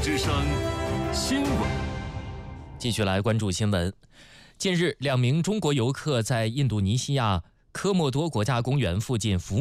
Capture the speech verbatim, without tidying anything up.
之声新闻。 继续来关注新闻。近日，两名中国游客在印度尼西亚科莫多国家公园附近浮